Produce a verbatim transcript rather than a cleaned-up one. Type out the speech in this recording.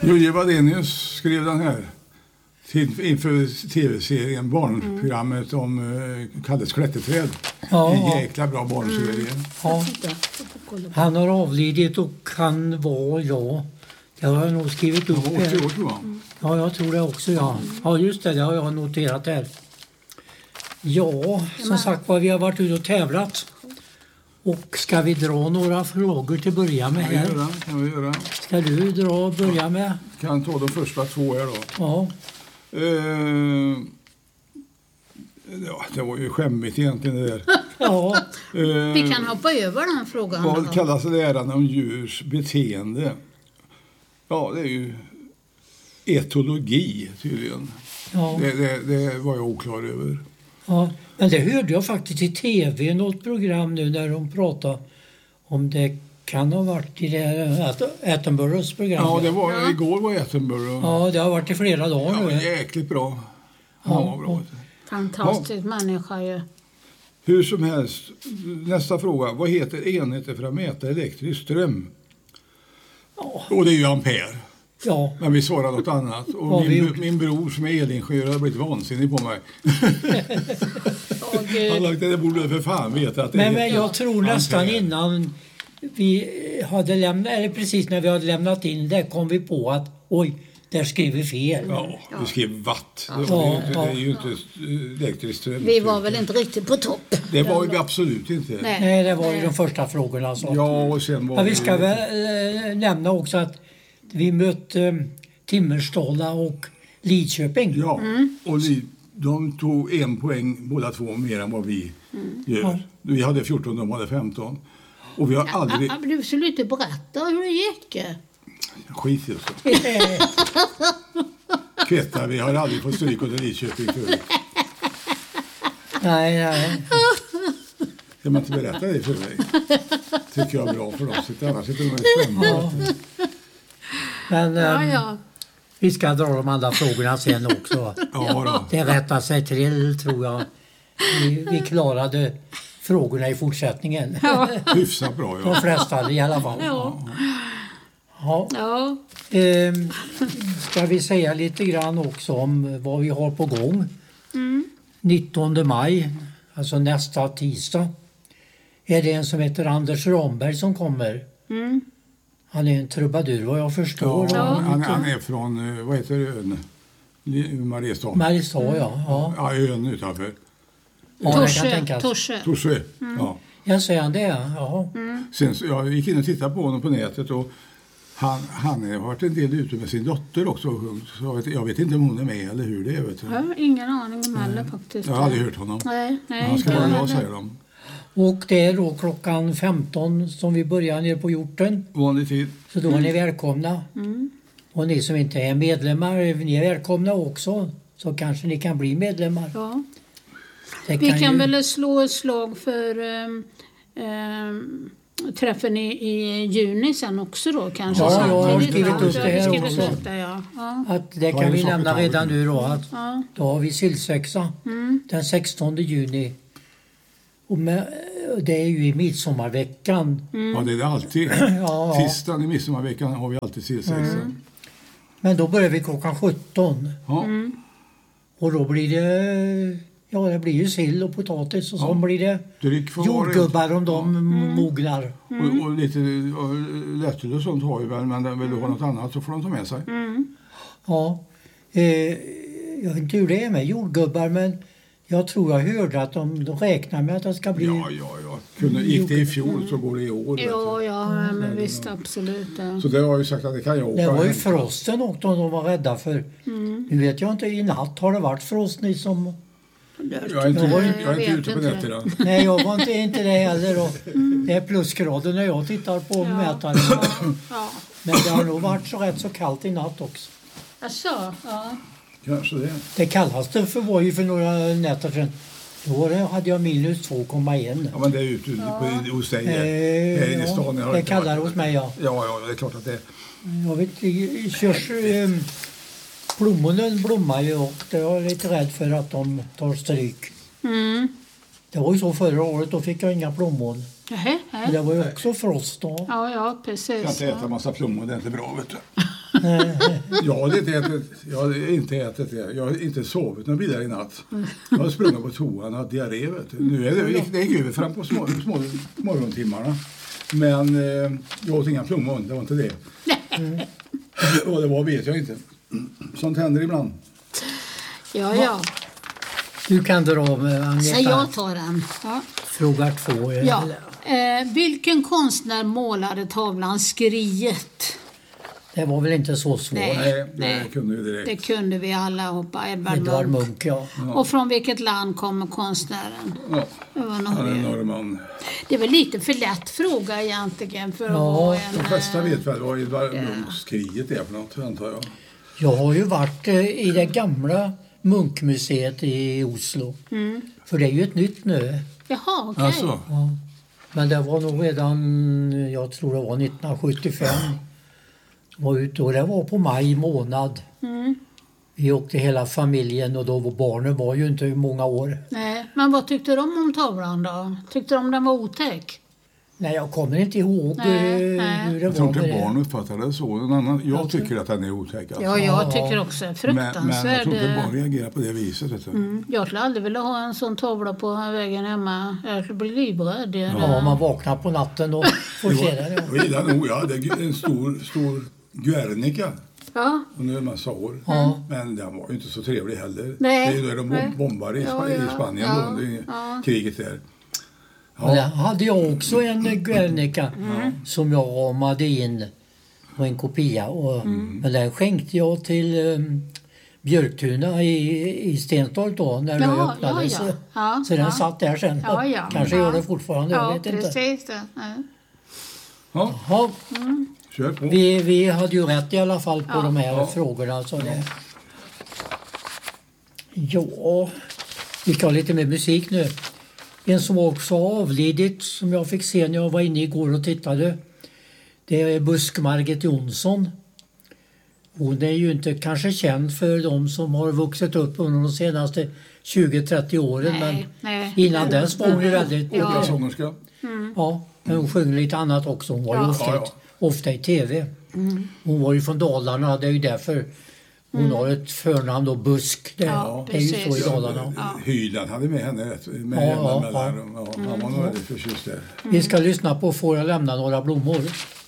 Jojje Wadenius skrev den här till, inför tv-serien, barnprogrammet mm. om uh, Kalles klätterträd. Ja, en ja. jäkla bra barnserie. Mm. Ja. Han har avlidit och kan vara, ja, det har jag nog skrivit upp. Ja, åttio år, tror jag. Mm. Ja, jag tror det också, ja. Ja, just det, det har jag noterat här. Ja, som sagt var, vi har varit ute och tävlat. Och ska vi dra några frågor till börja med här? Kan vi göra, kan vi göra. Ska du dra och börja med? Kan ta de första två här då. Ja. Uh, ja, det var ju skämmigt egentligen det där. Ja. Uh, vi kan hoppa över den frågan. Vad kallas läran om djurs beteende? Ja, det är ju etologi tydligen. Ja. Det, det, det var jag oklar över. Ja, men det hörde jag faktiskt i tv, något program nu när de pratade om det kan ha varit i det här Attenboroughs program. Ja, det var, ja. igår var Attenborough. Ja, det har varit i flera dagar ja, nu. Ja, jäkligt bra. Ja, ja, bra. Fantastisk ja. människa ju. Hur som helst, nästa fråga. Vad heter enheter för att mäta elektrisk ström? Ja. Och det är ju ampere. Ja. Men vi svarar något annat. Och ja, min, min bror som är elingenjör har blivit vansinnig på mig. oh, Han lagt det borde för fan veta att det men, men jag tror nästan ampere. Innan vi hade lämnat, eller precis när vi hade lämnat in det kom vi på att oj, där skriver vi fel. Ja, vi skrev watt. Ja. Det, Ja, är inte, ja. det är ju inte elektriskt ström. Vi var väl inte riktigt på topp. Det var vi absolut inte. Nej, Nej det var ju de första frågorna. Så. Ja, och sen var ja, vi ska väl äh, nämna också att vi mötte äh, Timmerstala och Lidköping. Ja, mm. och de tog en poäng båda två mer än vad vi mm. gör. Ja. Vi hade fjorton, de hade femton. Och vi har ja, aldrig... Ja, du skulle inte berätta hur det gick. Skit i så. Kvetta, vi har aldrig fått stryk under Lidköping förut. Nej, nej. Kan man inte berätta det för mig? Tycker jag är bra för oss. Annars sitter de spännande. Ja. Men ja, um, ja. vi ska dra de andra frågorna sen också. Ja, då. Det rättar sig till, tror jag. Vi, vi klarade frågorna i fortsättningen. Ja. Hyfsat bra, ja. De flesta i alla fall. Ja. Ja. Ja. Ehm, ska vi säga lite grann också om vad vi har på gång. Mm. nittonde maj, alltså nästa tisdag, är det en som heter Anders Ramberg som kommer. Mm. Han är en trubadur, vad jag förstår. Ja, han, han är från, vad heter ön? Mariestad. Mariestad, mm. ja. Ja, ja ön utanför. Ja, Torse. Torse. Torse, mm. ja. Jag säger han det, ja. Mm. Sen, jag gick in och tittade på honom på nätet och han, han har varit en del ute med sin dotter också. Så jag, vet, jag vet inte om hon är med eller hur det är. Vet du. Jag har ingen aning om heller faktiskt. Jag har aldrig hört honom. Nej, nej, han ska vara bra, säger de. Och det är då klockan femton som vi börjar ner på hjorten. Vanlig tid. Så då är ni välkomna. Mm. Och ni som inte är medlemmar, ni är välkomna också. Så kanske ni kan bli medlemmar. Ja. Det vi kan, kan ju... väl slå ett slag för um, um, träffen i, i juni sen också då kanske. Ja, samtidigt. jag har skrivit upp det här också. också. Det, ja. Ja. Att det kan vi nämna redan nu då. Att ja. Då har vi sillsexa mm. den sextonde juni. Och med, det är ju i midsommarveckan. Mm. Ja, det är det alltid. Ja. Tisdagen i midsommarveckan har vi alltid sillsexa. Mm. Men då börjar vi klockan sjutton. Ja. Mm. Och då blir det... Ja, det blir ju sill och potatis och ja. Så blir det jordgubbar om de mm. mognar. Mm. Och, och lite lättöl och sånt har vi väl, men vill du ha något annat så får de ta med sig. Mm. Ja, eh, jag vet inte hur det är med jordgubbar, men jag tror jag hörde att de, de räknar med att det ska bli... Ja, ja, ja. Kunde, gick det i fjol så går det i år. Ja, ja, men mm. visst, absolut. Ja. Så det har ju sagt att det kan jag åka. Det var ju frosten och de var rädda för. Mm. Nu vet jag inte, i natt har det varit frost ni som... Jag är inte, jag var, jag är inte ute på nätterna. Nej, jag var inte, inte det heller. Och mm. det är plusgrader när jag tittar på ja. mätaren. Ja. Men det har nog varit så rätt så kallt i natt också. Alltså, ja. Kanske det. Det kallaste för var ju för några nätter sedan. Då hade jag minus två komma ett. Ja, men det är ute ja. på, hos dig. Eh, ja, stan, det kallar hos mig, ja. Ja, ja, det är klart att det... Jag vet, körs... Eh, plommonen blommar ju och det är jag lite rädd för att de tar stryk. Mm. Det var ju så förra året, då fick jag inga plommon. Jaha, det var ju också frost då. Ja, ja, precis. Jag kan inte äta massa plommon, det är inte bra, vet du. Jag har inte ätit, jag har inte ätit det. Jag har inte sovit någon vidare i natt. Jag har sprungit på toan och haft diarré. Vet du. Nu är det, det gick över fram på små, små morgontimmarna. Men eh, jag åt inga plommon, det var inte det. Mm. Och det var vet jag inte. Sånt händer ibland. Ja, ja. Du kan dra med Agneta. Så jag tar den. Ja. Fråga två. Ja. Eh, vilken konstnär målade tavlan Skriet? Det var väl inte så svårt. Nej, Nej, det nej. kunde vi direkt. Det kunde vi alla hoppa. Edvard Edvard Munch. Munch, ja. Ja. Och från vilket land kommer konstnären? Ja, Det var han är Norge. norrman. Det är väl lite för lätt fråga egentligen för att Ja, vara en... De flesta eh, vet väl vad Edvard Munchs kriget är för något, antar jag. Jag har ju varit eh, i det gamla Munkmuseet i Oslo. Mm. För det är ju ett nytt nu. Jaha, okej. Alltså, Ja. Men det var nog redan, jag tror det var nittonhundrasjuttiofem. Var ute och det var på maj månad. Mm. Vi åkte hela familjen och då var barnen var ju inte många år. Nej, men vad tyckte de om tavlan då? Tyckte de den var otäck? Nej, jag kommer inte ihåg Nej, eh, nej. hur det jag tror var med inte det. barn uppfattar det så. En annan, jag Alltså. tycker att den är otäck. Alltså. Ja, jag Ja. tycker också. men, Fruktansvärd. men jag tror inte barn reagerar på det viset. Vet du. Mm. Jag skulle aldrig vilja ha en sån tavla på vägen hemma. Jag skulle bli livrädd. Ja, man vaknar på natten och får se det. Det var illa nog. Jag hade en stor, stor Guernica Ja. under en massa år. Ja. Men den var ju inte så trevlig heller. Nej. Det är ju då de Nej. bombar i, Ja, Sp- ja. i Spanien Ja. då, under Ja. kriget där. Ja. Där hade jag också en Guernica Mm. som jag ramade in på en kopia. Och, Mm. Men den skänkte jag till um, Björktuna i, i Stenstorp då när det Ja, öppnades. ja, ja. Ja, Så den ja. satt där sen. Ja, ja. Kanske Ja. gör det fortfarande, jag Ja, vet inte. precis det. Ja. Ja, Ja, kör på. vi, vi hade ju rätt i alla fall på Ja. de här Ja. frågorna. Så det. Ja, vi tar lite mer musik nu. En som också har avlidit, som jag fick se när jag var inne igår och tittade, det är Busk-Margit Jonsson. Hon är ju inte kanske känd för de som har vuxit upp under de senaste tjugo trettio åren, Nej, men nej. innan dess var hon ju väldigt... Ja. Operasångerska. Ja, men hon sjöng lite annat också. Hon var ju Ja. ofta, Ja, ja. ofta i tv. Hon var ju från Dalarna, det är ju därför hon har ett förnamn då, Busk. Det, Ja, det är ju så i precis. Dalarna. Hyland hade med henne rätt. Med Ja, henne ja, mellan, ja. Han var nog väldigt förtjust där. Vi ska lyssna på Får jag lämna några blommor.